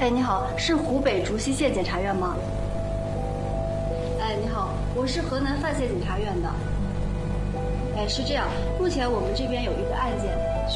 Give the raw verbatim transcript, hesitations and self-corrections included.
哎，你好，是湖北竹溪县检察院吗？哎，你好，我是河南范县检察院的。哎，是这样，目前我们这边有一个案件。